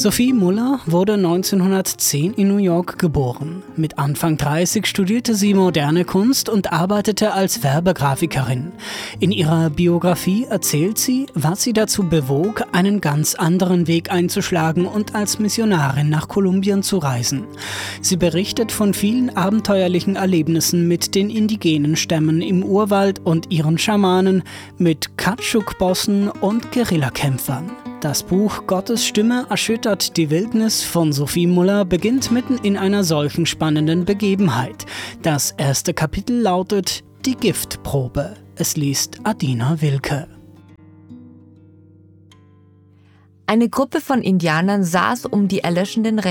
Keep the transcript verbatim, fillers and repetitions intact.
Sophie Muller wurde neunzehnhundertzehn in New York geboren. Mit Anfang dreißig studierte sie moderne Kunst und arbeitete als Werbegrafikerin. In ihrer Biografie erzählt sie, was sie dazu bewog, einen ganz anderen Weg einzuschlagen und als Missionarin nach Kolumbien zu reisen. Sie berichtet von vielen abenteuerlichen Erlebnissen mit den indigenen Stämmen im Urwald und ihren Schamanen, mit Katschuk-Bossen und Guerillakämpfern. Das Buch Gottes Stimme erschüttert die Wildnis von Sophie Muller beginnt mitten in einer solchen spannenden Begebenheit. Das erste Kapitel lautet Die Giftprobe. Es liest Adina Wilke. Eine Gruppe von Indianern saß um die erlöschenden